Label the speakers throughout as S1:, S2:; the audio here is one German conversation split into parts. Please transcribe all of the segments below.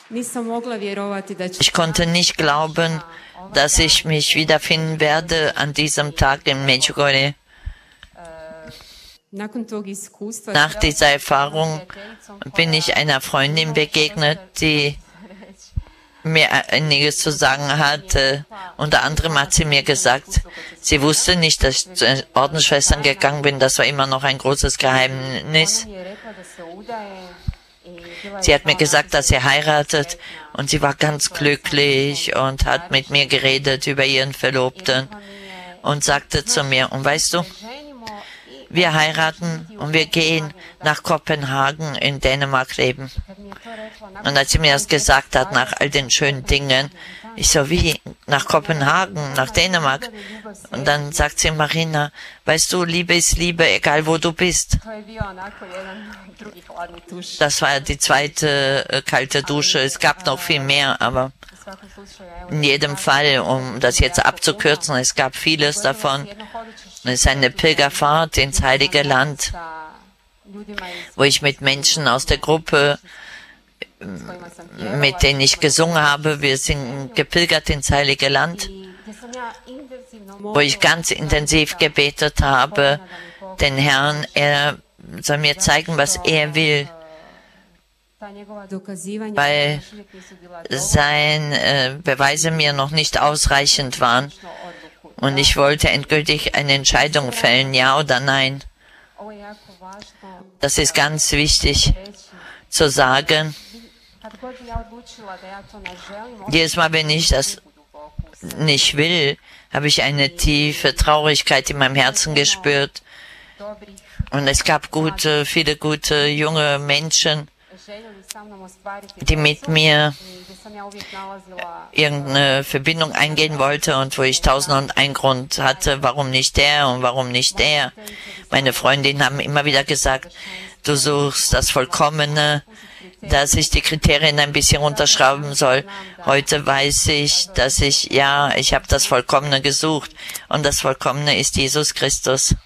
S1: Ich konnte nicht glauben, dass ich mich wiederfinden werde an diesem Tag in Medjugorje. Nach dieser Erfahrung bin ich einer Freundin begegnet, die mir einiges zu sagen hatte. Unter anderem hat sie mir gesagt, sie wusste nicht, dass ich zu Ordensschwestern gegangen bin. Das war immer noch ein großes Geheimnis. Sie hat mir gesagt, dass sie heiratet und sie war ganz glücklich und hat mit mir geredet über ihren Verlobten und sagte zu mir, und weißt du, wir heiraten und wir gehen nach Kopenhagen in Dänemark leben. Und als sie mir das gesagt hat, nach all den schönen Dingen, ich so, wie, nach Kopenhagen, nach Dänemark? Und dann sagt sie, Marina, weißt du, Liebe ist Liebe, egal wo du bist. Das war die zweite kalte Dusche. Es gab noch viel mehr, aber in jedem Fall, um das jetzt abzukürzen, es gab vieles davon. Es ist eine Pilgerfahrt ins Heilige Land, wo ich mit Menschen aus der Gruppe, mit denen ich gesungen habe, wir sind gepilgert ins Heilige Land, wo ich ganz intensiv gebetet habe, den Herrn, er soll mir zeigen, was er will, weil seine Beweise mir noch nicht ausreichend waren. Und ich wollte endgültig eine Entscheidung fällen, ja oder nein. Das ist ganz wichtig zu sagen. Jedes Mal, wenn ich das nicht will, habe ich eine tiefe Traurigkeit in meinem Herzen gespürt. Und es gab viele gute junge Menschen, die mit mir irgendeine Verbindung eingehen wollte und wo ich 1001 Grund hatte, warum nicht der und warum nicht der. Meine Freundinnen haben immer wieder gesagt, du suchst das Vollkommene, dass ich die Kriterien ein bisschen runterschrauben soll. Heute weiß ich, dass ich habe das Vollkommene gesucht und das Vollkommene ist Jesus Christus.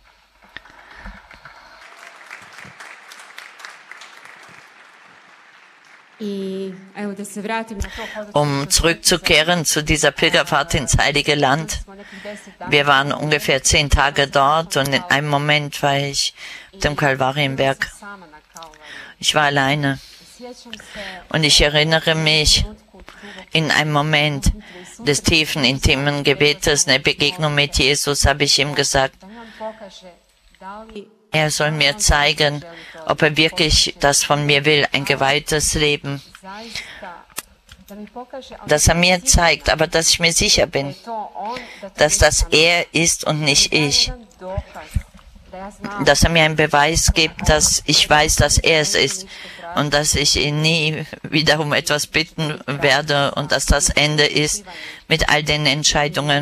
S1: Um zurückzukehren zu dieser Pilgerfahrt ins Heilige Land. Wir waren ungefähr 10 Tage dort und in einem Moment war ich auf dem Kalvarienberg. Ich war alleine. Und ich erinnere mich in einem Moment des tiefen, intimen Gebetes, eine Begegnung mit Jesus, habe ich ihm gesagt, er soll mir zeigen, ob er wirklich das von mir will, ein geweihtes Leben. Dass er mir zeigt, aber dass ich mir sicher bin, dass das er ist und nicht ich. Dass er mir einen Beweis gibt, dass ich weiß, dass er es ist und dass ich ihn nie wieder um etwas bitten werde und dass das Ende ist mit all den Entscheidungen.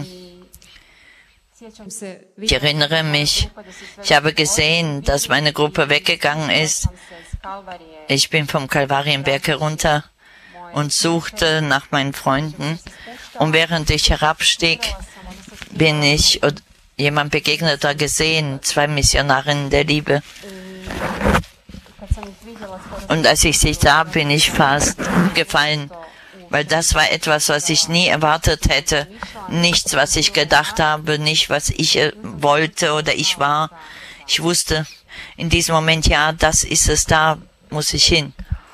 S1: Ich erinnere mich, ich habe gesehen, dass meine Gruppe weggegangen ist. Ich bin vom Kalvarienberg herunter und suchte nach meinen Freunden. Und während ich herabstieg, bin ich jemand begegneter gesehen, 2 Missionarinnen der Liebe. Und als ich sie sah, bin ich fast gefallen, weil das war etwas, was ich nie erwartet hätte. Nichts, was ich gedacht habe, nicht, was ich wollte oder ich war. Ich wusste in diesem Moment, ja, das ist es, da muss ich hin.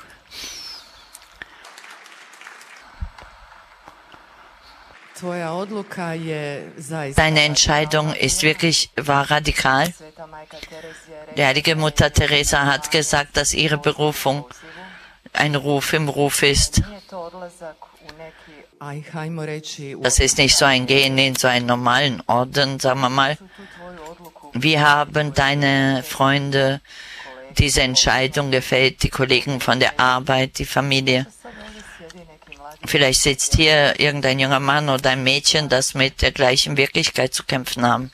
S1: Deine Entscheidung war radikal. Die heilige Mutter Teresa hat gesagt, dass ihre Berufung ein Ruf im Ruf ist. Das ist nicht so ein Gehen in so einen normalen Orden, sagen wir mal. Wie haben deine Freunde diese Entscheidung gefällt, die Kollegen von der Arbeit, die Familie? Vielleicht sitzt hier irgendein junger Mann oder ein Mädchen, das mit der gleichen Wirklichkeit zu kämpfen haben.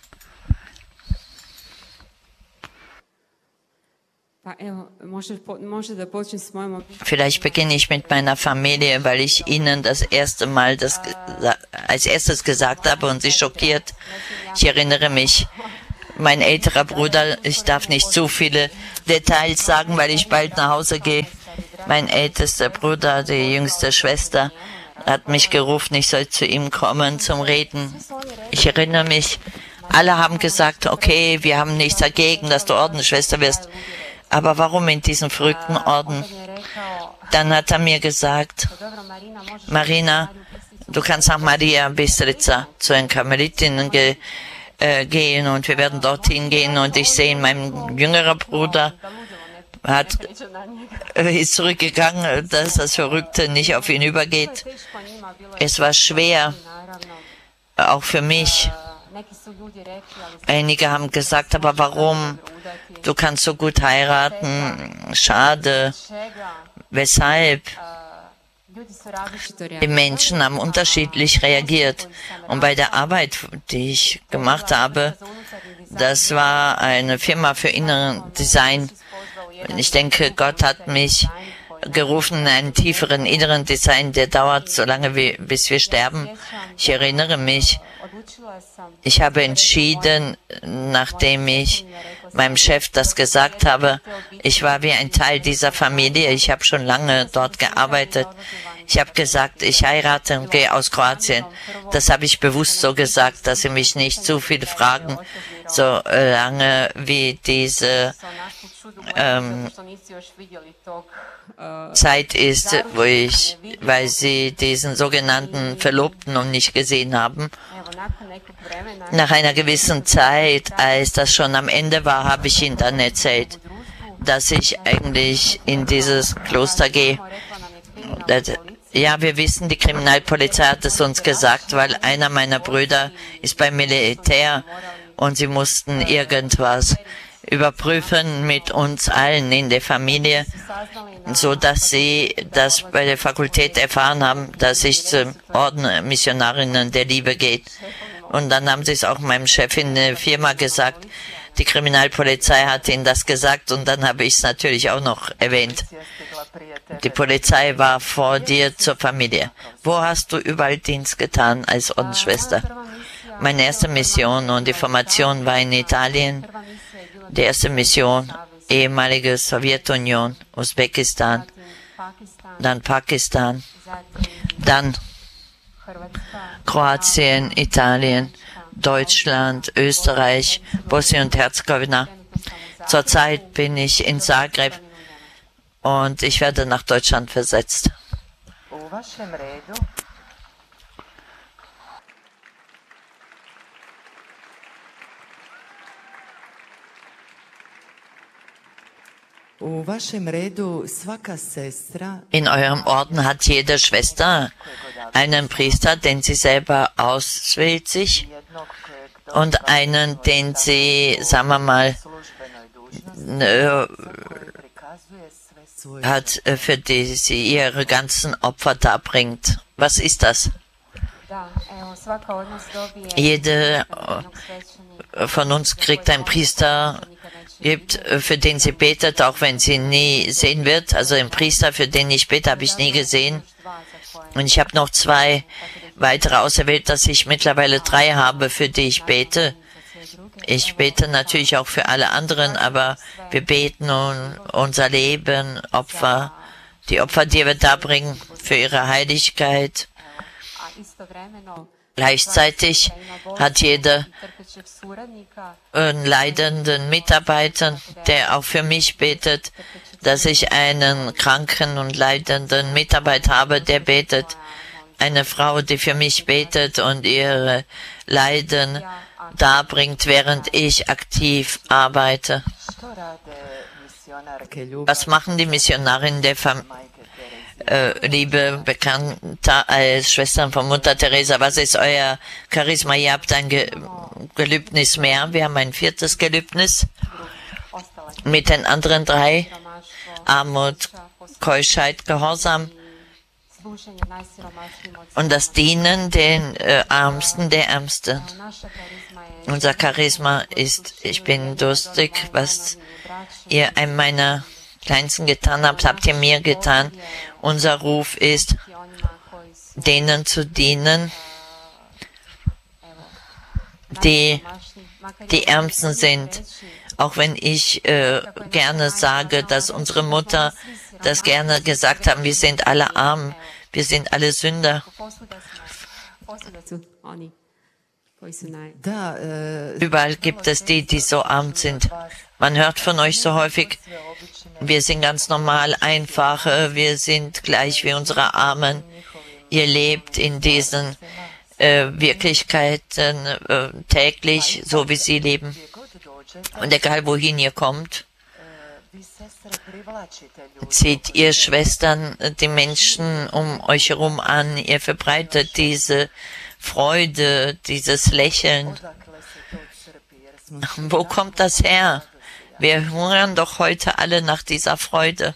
S1: Vielleicht beginne ich mit meiner Familie, weil ich ihnen das erste Mal als erstes gesagt habe und sie schockiert. Ich erinnere mich, mein älterer Bruder, ich darf nicht zu viele Details sagen, weil ich bald nach Hause gehe. Mein ältester Bruder, die jüngste Schwester, hat mich gerufen, ich soll zu ihm kommen zum Reden. Ich erinnere mich, alle haben gesagt, okay, wir haben nichts dagegen, dass du Ordensschwester wirst. Aber warum in diesem verrückten Orden? Dann hat er mir gesagt, Marina, du kannst nach Maria Bistrica zu den Karmelitinnen gehen und wir werden dorthin gehen und ich sehe, mein jüngerer Bruder ist zurückgegangen, dass das Verrückte nicht auf ihn übergeht. Es war schwer, auch für mich. Einige haben gesagt, aber warum? Du kannst so gut heiraten. Schade. Weshalb? Die Menschen haben unterschiedlich reagiert. Und bei der Arbeit, die ich gemacht habe, das war eine Firma für inneren Design. Ich denke, Gott hat mich gerufen in einen tieferen inneren Design, der dauert so lange, bis wir sterben. Ich erinnere mich, ich habe entschieden, nachdem ich meinem Chef das gesagt habe, ich war wie ein Teil dieser Familie, ich habe schon lange dort gearbeitet. Ich habe gesagt, ich heirate und gehe aus Kroatien. Das habe ich bewusst so gesagt, dass sie mich nicht zu viele fragen, so lange wie diese Zeit ist, weil sie diesen sogenannten Verlobten noch nicht gesehen haben. Nach einer gewissen Zeit, als das schon am Ende war, habe ich ihnen dann erzählt, dass ich eigentlich in dieses Kloster gehe. Ja, wir wissen, die Kriminalpolizei hat es uns gesagt, weil einer meiner Brüder ist beim Militär und sie mussten irgendwas überprüfen mit uns allen in der Familie, so dass sie das bei der Fakultät erfahren haben, dass ich zum Orden Missionarinnen der Liebe geht. Und dann haben sie es auch meinem Chef in der Firma gesagt. Die Kriminalpolizei hat ihnen das gesagt und dann habe ich es natürlich auch noch erwähnt. Die Polizei war vor dir zur Familie. Wo hast du überall Dienst getan als Ordensschwester? Meine erste Mission und die Formation war in Italien. Die erste Mission, ehemalige Sowjetunion, Usbekistan, dann Pakistan, dann Kroatien, Italien, Deutschland, Österreich, Bosnien und Herzegowina. Zurzeit bin ich in Zagreb und ich werde nach Deutschland versetzt. In eurem Orden hat jede Schwester einen Priester, den sie selber auswählt sich, und einen, den sie, sagen wir mal, hat, für die sie ihre ganzen Opfer darbringt. Was ist das? Jede von uns kriegt einen Priester, gibt, für den sie betet, auch wenn sie nie sehen wird. Also den Priester, für den ich bete, habe ich nie gesehen. Und ich habe noch 2 weitere auserwählt, dass ich mittlerweile 3 habe, für die ich bete. Ich bete natürlich auch für alle anderen, aber wir beten um unser Leben, Opfer, die Opfer, die wir darbringen, für ihre Heiligkeit. Gleichzeitig hat jeder einen leidenden Mitarbeiter, der auch für mich betet, dass ich einen kranken und leidenden Mitarbeiter habe, der betet. Eine Frau, die für mich betet und ihre Leiden darbringt, während ich aktiv arbeite. Was machen die Missionarinnen der Liebe, bekannter als Schwestern von Mutter Teresa? Was ist euer Charisma? Ihr habt ein Gelübnis mehr. Wir haben ein 4. Gelübnis mit den anderen 3. Armut, Keuschheit, Gehorsam und das Dienen den Ärmsten der Ärmsten. Unser Charisma ist, ich bin durstig, was ihr einem meiner Kleinsten getan habt, habt ihr mir getan. Unser Ruf ist, denen zu dienen, die Ärmsten sind. Auch wenn ich gerne sage, dass unsere Mutter das gerne gesagt haben, wir sind alle arm, wir sind alle Sünder. Überall gibt es die, die so arm sind. Man hört von euch so häufig, wir sind ganz normal, einfach, wir sind gleich wie unsere Armen. Ihr lebt in diesen Wirklichkeiten täglich, so wie sie leben. Und egal wohin ihr kommt, zieht ihr Schwestern die Menschen um euch herum an. Ihr verbreitet diese Freude, dieses Lächeln. Wo kommt das her? Wir hungern doch heute alle nach dieser Freude.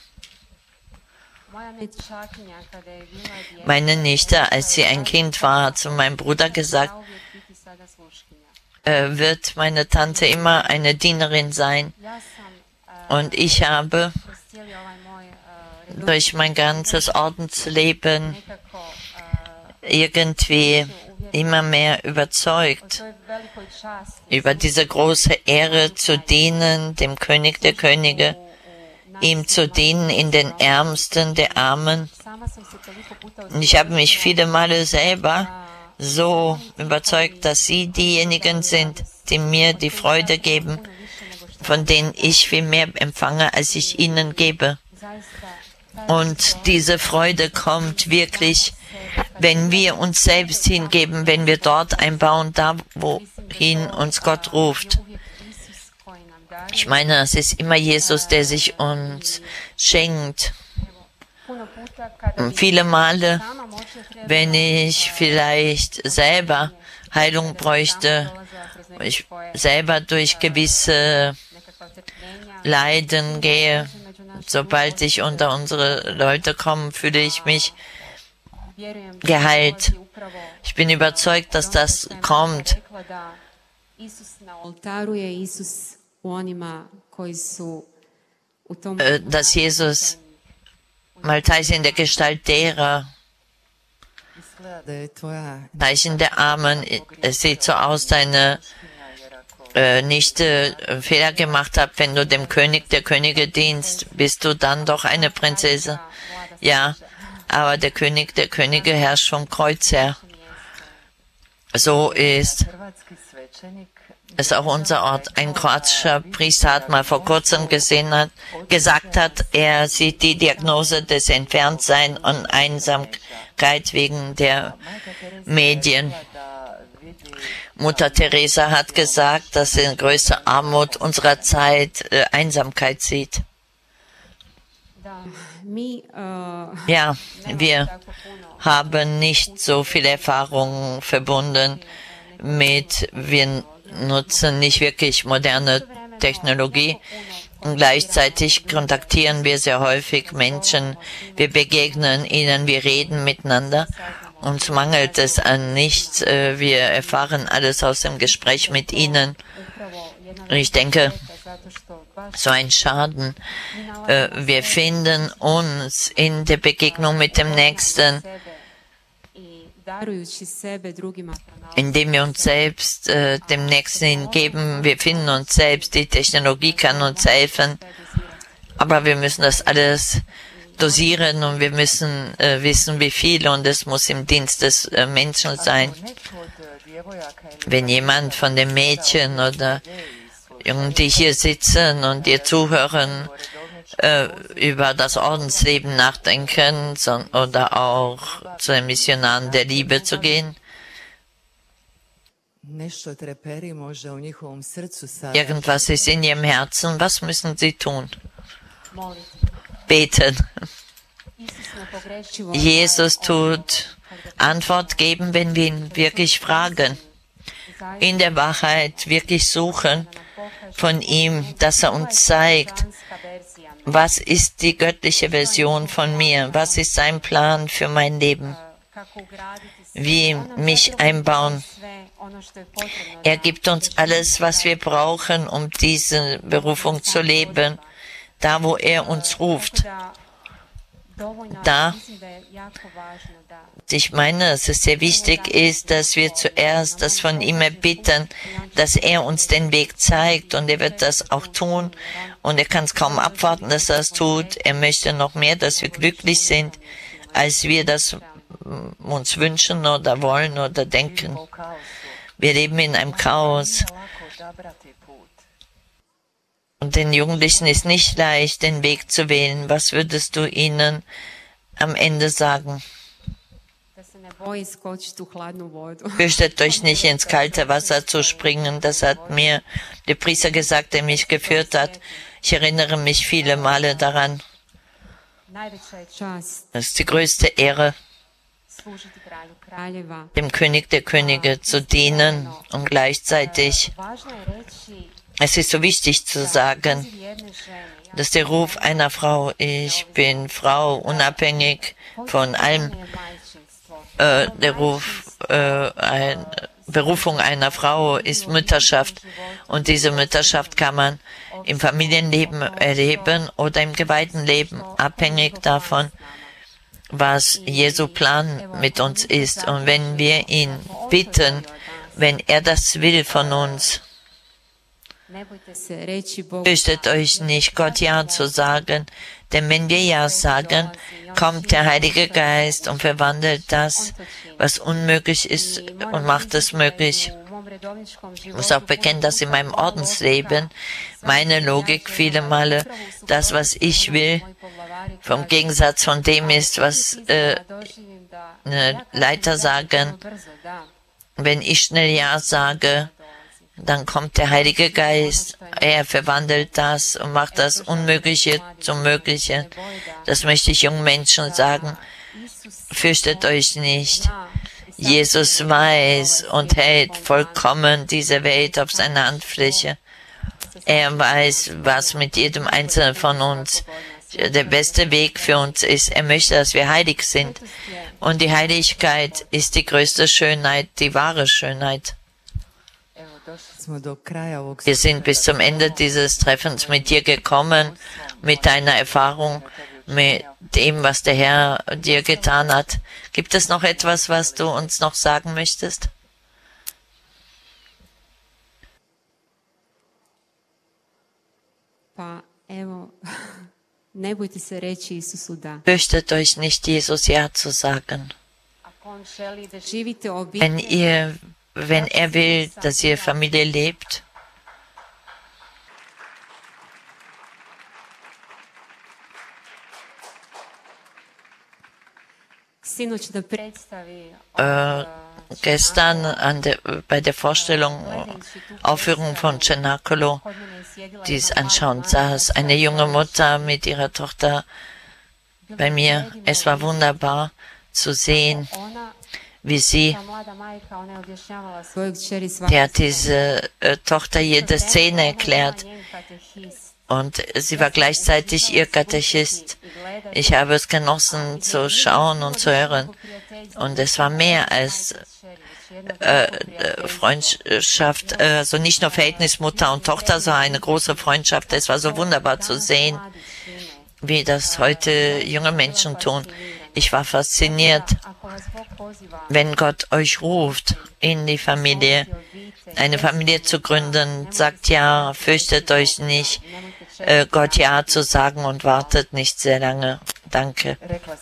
S1: Meine Nichte, als sie ein Kind war, hat zu meinem Bruder gesagt, wird meine Tante immer eine Dienerin sein. Und ich habe durch mein ganzes Ordensleben irgendwie immer mehr überzeugt über diese große Ehre zu dienen, dem König der Könige, ihm zu dienen in den Ärmsten der Armen. Und ich habe mich viele Male selber so überzeugt, dass sie diejenigen sind, die mir die Freude geben, von denen ich viel mehr empfange, als ich ihnen gebe. Und diese Freude kommt wirklich, wenn wir uns selbst hingeben, wenn wir dort einbauen, da wohin uns Gott ruft. Ich meine, es ist immer Jesus, der sich uns schenkt. Und viele Male, wenn ich vielleicht selber Heilung bräuchte, ich selber durch gewisse Leiden gehe, sobald ich unter unsere Leute komme, fühle ich mich geheilt. Ich bin überzeugt, dass das kommt. Dass Jesus Malteis in der Gestalt derer, Zeichen der Armen, es sieht so aus, deine Nichte Fehler gemacht hat, wenn du dem König der Könige dienst, bist du dann doch eine Prinzessin. Ja, aber der König der Könige herrscht vom Kreuz her. So ist es auch unser Ort. Ein kroatischer Priester hat mal vor kurzem gesagt hat, er sieht die Diagnose des Entferntseins und Einsamkeit wegen der Medien. Mutter Teresa hat gesagt, dass die größte Armut unserer Zeit Einsamkeit sieht. Ja, wir haben nicht so viel Erfahrung verbunden mit, wir nutzen nicht wirklich moderne Technologie. Und gleichzeitig kontaktieren wir sehr häufig Menschen, wir begegnen ihnen, wir reden miteinander. Uns mangelt es an nichts, wir erfahren alles aus dem Gespräch mit ihnen. Und ich denke, so ein Schaden. Wir finden uns in der Begegnung mit dem Nächsten, indem wir uns selbst dem Nächsten hingeben. Wir finden uns selbst, die Technologie kann uns helfen, aber wir müssen das alles dosieren und wir müssen wissen, wie viel, und es muss im Dienst des Menschen sein. Wenn jemand von den Mädchen oder Jungen, die hier sitzen und ihr zuhören, über das Ordensleben nachdenken oder auch zu den Missionaren der Liebe zu gehen, irgendwas ist in ihrem Herzen, was müssen sie tun? Beten. Jesus tut Antwort geben, wenn wir ihn wirklich fragen. In der Wahrheit wirklich suchen von ihm, dass er uns zeigt, was ist die göttliche Version von mir, was ist sein Plan für mein Leben, wie mich einbauen. Er gibt uns alles, was wir brauchen, um diese Berufung zu leben, da wo er uns ruft. da, ich meine, dass es sehr wichtig ist, dass wir zuerst das von ihm erbitten, dass er uns den Weg zeigt, und er wird das auch tun, und er kann es kaum abwarten, dass er es tut. Er möchte noch mehr, dass wir glücklich sind, als wir das uns wünschen oder wollen oder denken. Wir leben in einem Chaos. Und den Jugendlichen ist nicht leicht, den Weg zu wählen. Was würdest du ihnen am Ende sagen? Fürchtet euch nicht, ins kalte Wasser zu springen. Das hat mir der Priester gesagt, der mich geführt hat. Ich erinnere mich viele Male daran. Das ist die größte Ehre, dem König der Könige zu dienen, und gleichzeitig, es ist so wichtig zu sagen, dass der Ruf einer Frau, ich bin Frau, unabhängig von allem, Berufung einer Frau ist Mütterschaft, und diese Mütterschaft kann man im Familienleben erleben oder im geweihten Leben, abhängig davon, was Jesu Plan mit uns ist. Und wenn wir ihn bitten, wenn er das will von uns, fürchtet euch nicht, Gott Ja zu sagen, denn wenn wir Ja sagen, kommt der Heilige Geist und verwandelt das, was unmöglich ist, und macht es möglich. Ich muss auch bekennen, dass in meinem Ordensleben meine Logik viele Male das, was ich will, vom Gegensatz von dem ist, was Leiter sagen. Wenn ich schnell Ja sage, dann kommt der Heilige Geist. Er verwandelt das und macht das Unmögliche zum Möglichen. Das möchte ich jungen Menschen sagen. Fürchtet euch nicht. Jesus weiß und hält vollkommen diese Welt auf seiner Handfläche. Er weiß, was mit jedem Einzelnen von uns der beste Weg für uns ist. Er möchte, dass wir heilig sind. Und die Heiligkeit ist die größte Schönheit, die wahre Schönheit. Wir sind bis zum Ende dieses Treffens mit dir gekommen, mit deiner Erfahrung, mit dem, was der Herr dir getan hat. Gibt es noch etwas, was du uns noch sagen möchtest? Fürchtet euch nicht, Jesus Ja zu sagen. Wenn er will, dass ihr Familie lebt, gestern bei der Aufführung von Cenacolo, die es anschauen saß, eine junge Mutter mit ihrer Tochter bei mir. Es war wunderbar zu sehen, wie sie, der hat diese Tochter jede Szene erklärt, und sie war gleichzeitig ihr Katechist. Ich habe es genossen zu schauen und zu hören, und es war mehr als Freundschaft, also nicht nur Verhältnis Mutter und Tochter, sondern eine große Freundschaft. Es war so wunderbar zu sehen, wie das heute junge Menschen tun. Ich war fasziniert. Wenn Gott euch ruft, in die Familie, eine Familie zu gründen, sagt Ja, fürchtet euch nicht, Gott Ja zu sagen, und wartet nicht sehr lange. Danke.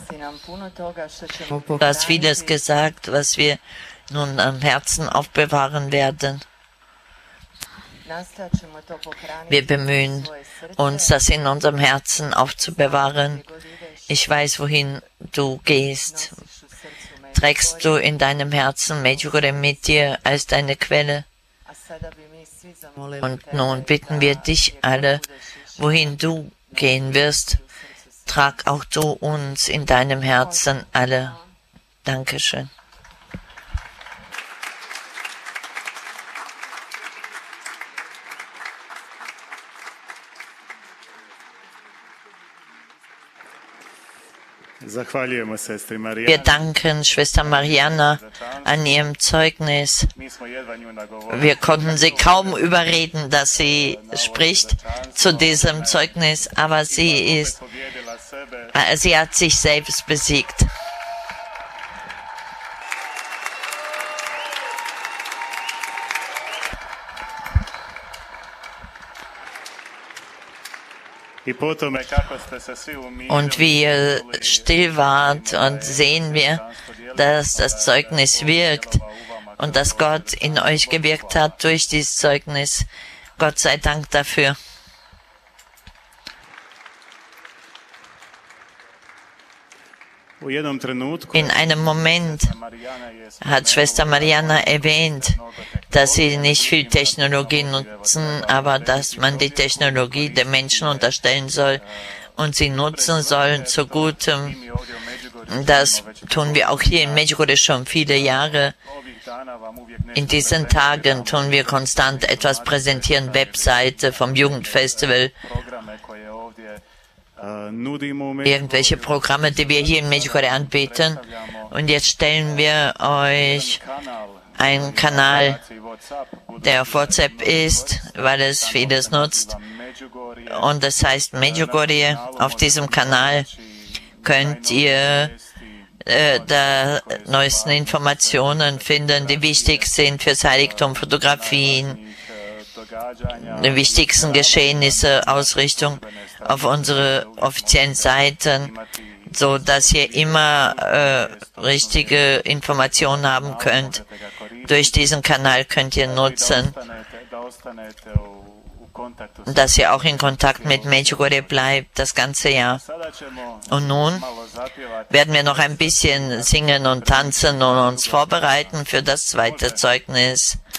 S1: Du hast vieles gesagt, was wir nun am Herzen aufbewahren werden. Wir bemühen uns, das in unserem Herzen aufzubewahren. Ich weiß, wohin du gehst. Trägst du in deinem Herzen Medjugorje mit dir als deine Quelle? Und nun bitten wir dich alle, wohin du gehen wirst, trag auch du uns in deinem Herzen alle. Dankeschön. Wir danken Schwester Mariana an ihrem Zeugnis. Wir konnten sie kaum überreden, dass sie spricht zu diesem Zeugnis, aber sie ist Sie hat sich selbst besiegt. Und wie ihr still wart und sehen wir, dass das Zeugnis wirkt und dass Gott in euch gewirkt hat durch dieses Zeugnis. Gott sei Dank dafür. In einem Moment hat Schwester Mariana erwähnt, dass sie nicht viel Technologie nutzen, aber dass man die Technologie den Menschen unterstellen soll und sie nutzen sollen zu Gutem. Das tun wir auch hier in Medjugorje schon viele Jahre. In diesen Tagen tun wir konstant etwas präsentieren, Webseite vom Jugendfestival, irgendwelche Programme, die wir hier in Medjugorje anbieten. Und jetzt stellen wir euch einen Kanal, der auf WhatsApp ist, weil es vieles nutzt. Und das heißt Medjugorje. Auf diesem Kanal könnt ihr der neuesten Informationen finden, die wichtig sind fürs Heiligtum, Fotografien, die wichtigsten Geschehnisse, Ausrichtung auf unsere offiziellen Seiten, so dass ihr immer richtige Informationen haben könnt. Durch diesen Kanal könnt ihr nutzen, dass ihr auch in Kontakt mit Medjugorje bleibt, das ganze Jahr. Und nun werden wir noch ein bisschen singen und tanzen und uns vorbereiten für das zweite Zeugnis.